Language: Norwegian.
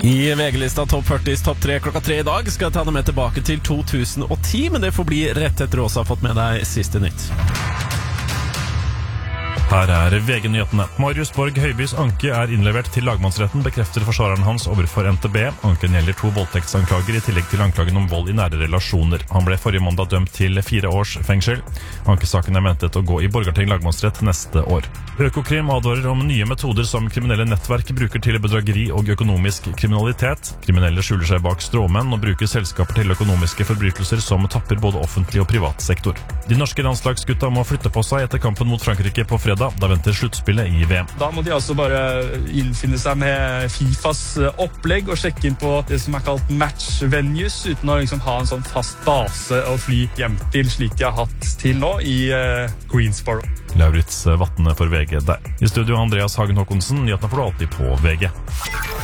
I VG-lista Topp 40s Topp 3 klokka 3 I dag skal jeg ta deg med tilbake til 2010, men det får bli rett etter også har fått med deg siste nytt. Her VG-nyhetene. Marius Borg Høibys anke innlevert til lagmannsretten, bekrefter forsvareren hans overfor NTB. Anken gjelder 2 voldtektsanklager I tillegg til anklagen om vold I nære relasjoner. Han ble forrige mandag dømt til 4 års fengsel. Ankesaken ventet å gå I Borgarting lagmannsrett neste år. Økokrim advarer om nye metoder som kriminelle nettverk bruker til bedrageri og økonomisk kriminalitet. Kriminelle skjuler seg bak stråmenn og bruker selskaper til økonomiske forbrytelser som tapper både offentlig og privat sektor. De norske landslagsgutta må flytte på seg etter kampen mot Frankrike på fredag. Da venter sluttspillet I VM. Da må de altså bare innfinne seg med FIFAs opplegg og sjekke inn på det som kalt match venues, uten å liksom ha en sånn fast base å fly hjem til, slik de har hatt til nå I Greensboro. Lauritz Vatne for VG der. I studio Andreas Hagen Håkonsen, nyhetene får du alltid på VG.